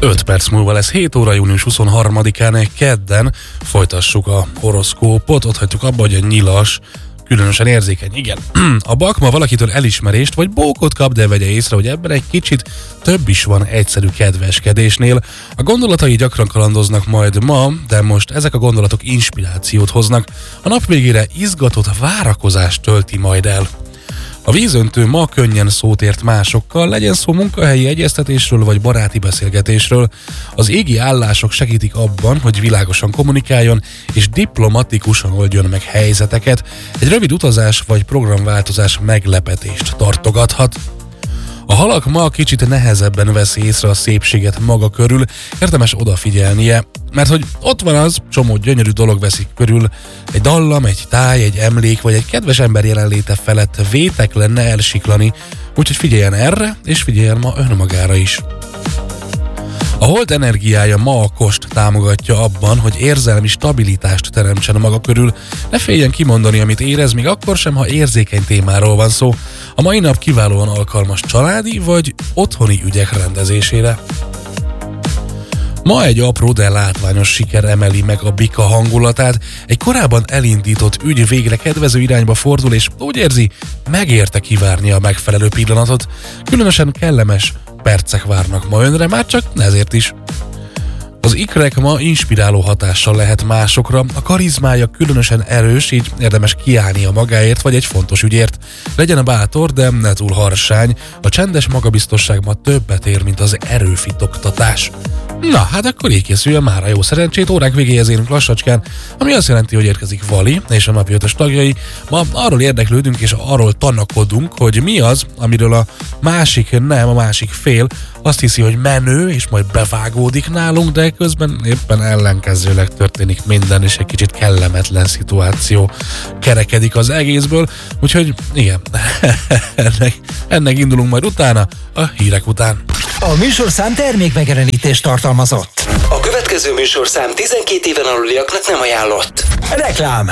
5 perc múlva lesz 7 óra, június 23-án, kedden folytassuk a horoszkópot. Ott hagytuk abba, hogy a nyilas különösen érzékeny. Igen, a bak ma valakitől elismerést vagy bókot kap, de vegye észre, hogy ebben egy kicsit több is van egyszerű kedveskedésnél. A gondolatai gyakran kalandoznak majd ma, de most ezek a gondolatok inspirációt hoznak. A nap végére izgatott várakozást tölti majd el. A vízöntő ma könnyen szót ért másokkal, legyen szó munkahelyi egyeztetésről vagy baráti beszélgetésről. Az égi állások segítik abban, hogy világosan kommunikáljon és diplomatikusan oldjon meg helyzeteket. Egy rövid utazás vagy programváltozás meglepetést tartogathat. A halak ma kicsit nehezebben veszi észre a szépséget maga körül, érdemes odafigyelnie, mert hogy ott van az, csomó gyönyörű dolog veszik körül, egy dallam, egy táj, egy emlék, vagy egy kedves ember jelenléte felett vétek lenne elsiklani, úgyhogy figyeljen erre, és figyeljen ma önmagára is. A hold energiája ma a kost támogatja abban, hogy érzelmi stabilitást teremtsen maga körül. Ne féljen kimondani, amit érez, még akkor sem, ha érzékeny témáról van szó. A mai nap kiválóan alkalmas családi vagy otthoni ügyek rendezésére. Ma egy apró, de látványos siker emeli meg a bika hangulatát. Egy korábban elindított ügy végre kedvező irányba fordul, és úgy érzi, megérte kivárni a megfelelő pillanatot. Különösen kellemes percek várnak ma önre, már csak ezért is. Az ikrek ma inspiráló hatással lehet másokra, a karizmája különösen erős, így érdemes kiállnia magáért vagy egy fontos ügyért. Legyen bátor, de ne túl harsány, a csendes magabiztosság ma többet ér, mint az erőfitoktatás. Na, hát akkor így készüljön mára, jó szerencsét, órák végéhez érünk lassacskán, ami azt jelenti, hogy érkezik Vali és a napi 5-ös tagjai. Ma arról érdeklődünk és arról tanakodunk, hogy mi az, amiről a másik fél azt hiszi, hogy menő, és majd bevágódik nálunk, de közben éppen ellenkezőleg történik minden, és egy kicsit kellemetlen szituáció kerekedik az egészből, úgyhogy igen, ennek indulunk majd utána, a hírek után. A műsorszám termékmegjelenítést tartalmazott. A következő műsorszám 12 éven aluliaknak nem ajánlott. Reklám.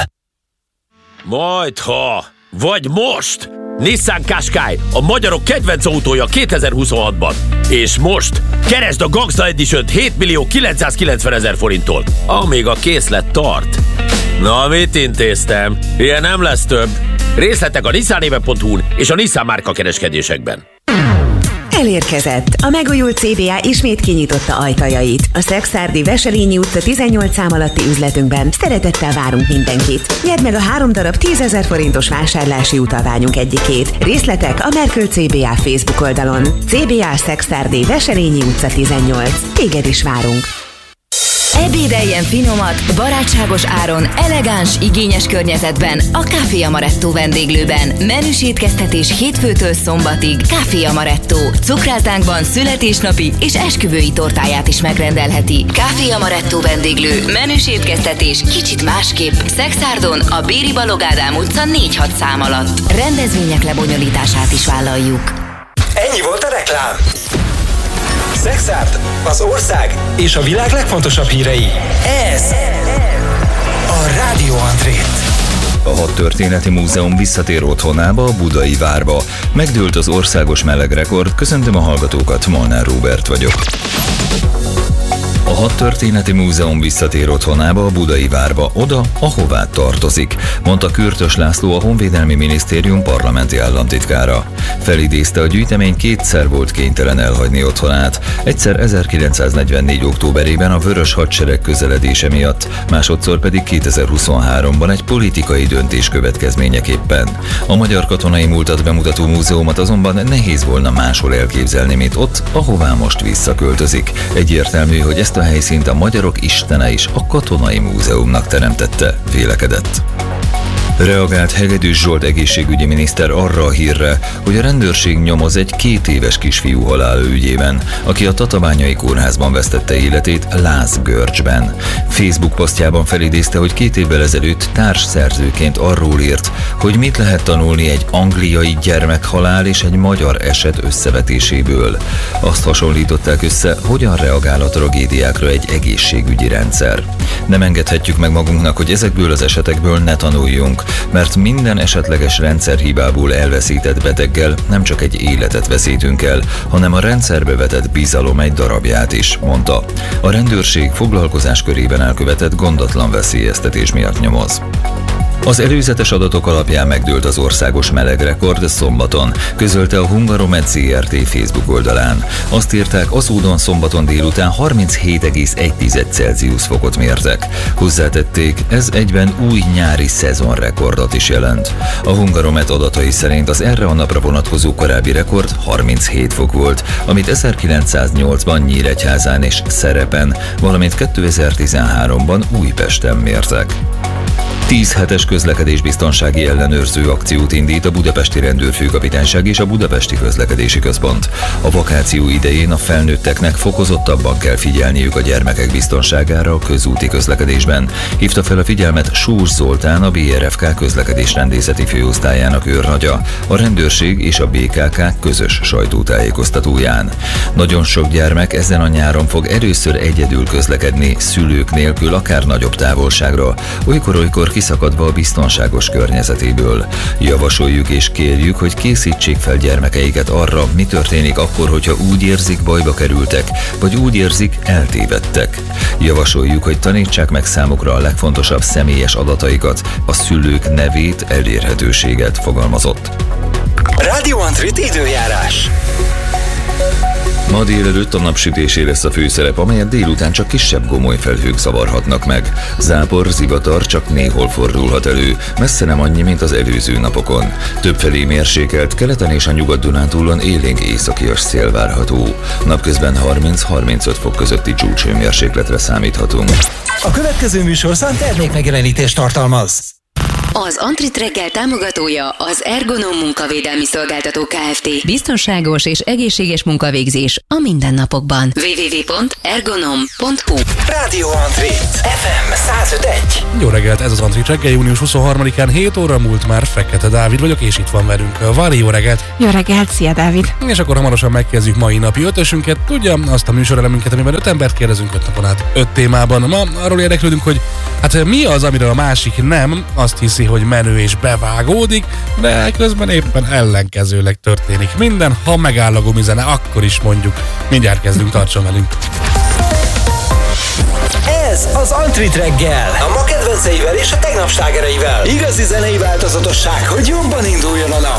Majdha, vagy most! Nissan Qashqai, a magyarok kedvenc autója 2026-ban. És most keresd a Gangsta Edition-t 7.990.000 forinttól, amíg a készlet tart. Na, mit intéztem? Ilyen nem lesz több. Részletek a nissanéve.hu-n és a Nissan márka kereskedésekben. Elérkezett! A megújult CBA ismét kinyitotta ajtajait. A Szekszárdi Veselényi utca 18 szám alatti üzletünkben szeretettel várunk mindenkit. Nyerd meg a 3 darab 10 000 forintos vásárlási utalványunk egyikét. Részletek a Merkül CBA Facebook oldalon. CBA Szekszárdi Veselényi utca 18. Téged is várunk! Ebédeljen finomat, barátságos áron, elegáns, igényes környezetben a Café Amaretto vendéglőben. Menüs étkeztetés hétfőtől szombatig. Café Amaretto. Cukrátánkban születésnapi és esküvői tortáját is megrendelheti. Café Amaretto vendéglő. Menüs étkeztetés kicsit másképp. Szekszádon a Béri Balogh Ádám utca 4-6 szám alatt. Rendezvények lebonyolítását is vállaljuk. Ennyi volt a reklám. Szekszárd, az ország és a világ legfontosabb hírei. Ez a Rádió Andrét. A Hadtörténeti Múzeum visszatér otthonába, a Budai Várba. Megdőlt az országos melegrekord, köszöntöm a hallgatókat, Molnár Róbert vagyok. A Hadtörténeti Múzeum visszatér otthonába, a Budai Várba, oda, ahová tartozik, mondta Kürtös László, a Honvédelmi Minisztérium parlamenti államtitkára. Felidézte, a gyűjtemény kétszer volt kénytelen elhagyni otthonát. Egyszer 1944. októberében a Vörös Hadsereg közeledése miatt, másodszor pedig 2023-ban egy politikai döntés következményeképpen. A magyar katonai múltat bemutató múzeumot azonban nehéz volna máshol elképzelni, mint ott, ahová most visszaköltözik. Egyértelmű, hogy ezt a helyszínt a magyarok istene is a Katonai Múzeumnak teremtette, vélekedett. Reagált Hegedűs Zsolt egészségügyi miniszter arra a hírre, hogy a rendőrség nyomoz egy 2 éves kisfiú halála ügyében, aki a Tatabányai kórházban vesztette életét Lázgörcsben. Facebook posztjában felidézte, hogy 2 évvel ezelőtt társszerzőként arról írt, hogy mit lehet tanulni egy angliai gyermekhalál és egy magyar eset összevetéséből. Azt hasonlították össze, hogyan reagál a tragédiákra egy egészségügyi rendszer. Nem engedhetjük meg magunknak, hogy ezekből az esetekből ne tanuljunk, mert minden esetleges rendszerhibából elveszített beteggel nem csak egy életet veszítünk el, hanem a rendszerbe vetett bizalom egy darabját is, mondta. A rendőrség foglalkozás körében elkövetett gondatlan veszélyeztetés miatt nyomoz. Az előzetes adatok alapján megdőlt az országos melegrekord szombaton, közölte a Hungaromed Zrt. Facebook oldalán. Azt írták, Aszódon szombaton délután 37,1 Celsius fokot mértek. Hozzátették, ez egyben új nyári szezonrekordot is jelent. A Hungaromed adatai szerint az erre a napra vonatkozó korábbi rekord 37 fok volt, amit 1908-ban Nyíregyházán és Szerepen, valamint 2013-ban Újpesten mértek. 10 hetes közlekedésbiztonsági ellenőrző akciót indít a Budapesti Rendőrfőkapitányság és a Budapesti Közlekedési Központ. A vakáció idején a felnőtteknek fokozottabban kell figyelniük a gyermekek biztonságára a közúti közlekedésben. Hívta fel a figyelmet Sós Zoltán, a BRFK közlekedésrendészeti főosztályának őrnagya, a rendőrség és a BKK közös sajtótájékoztatóján. Nagyon sok gyermek ezen a nyáron fog először egyedül közlekedni, szülők nélkül, akár nagyobb távolságra, olykor kiszakadva a biztonságos környezetéből. Javasoljuk és kérjük, hogy készítsék fel gyermekeiket arra, mi történik akkor, hogyha úgy érzik, bajba kerültek, vagy úgy érzik, eltévedtek. Javasoljuk, hogy tanítsák meg számukra a legfontosabb személyes adataikat, a szülők nevét, elérhetőséget, fogalmazott. Rádió Antrit időjárás. Ma délelőtt a napsütésé lesz a főszerep, amelyet délután csak kisebb gomoly felhők zavarhatnak meg. Zápor, zivatar csak néhol fordulhat elő, messze nem annyi, mint az előző napokon. Többfelé mérsékelt, keleten és a Nyugat-Dunántúlon élénk északi-as szél várható. Napközben 30-35 fok közötti csúcshőmérsékletre számíthatunk. A következő műsorszám termékmegjelenítést tartalmaz. Az Antrit reggel támogatója az Ergonom munkavédelmi szolgáltató Kft. Biztonságos és egészséges munkavégzés a mindennapokban. www.ergonom.hu. Rádió Antrit FM 105.1. Jó reggelt, ez az Antrit reggel, június 23-án 7 óra múlt már, Fekete Dávid vagyok, és itt van velünk Vari, jó reggelt! Jó reggelt, szia Dávid! És akkor hamarosan megkezdjük mai napi ötösünket, tudja, azt a műsorelemünket, amiben 5 embert kérdezünk 5 napon át 5 témában. Ma arról érdeklődünk, hogy hát mi az, amiről a másik nem, azt hiszi, hogy menő és bevágódik, de közben éppen ellenkezőleg történik minden. Ha megáll a gumizene, akkor is mondjuk. Mindjárt kezdünk, tartson velünk! Ez az Antrit reggel. A ma kedvenceivel és a tegnap slágereivel. Igazi zenei változatosság, hogy jobban induljon a nap.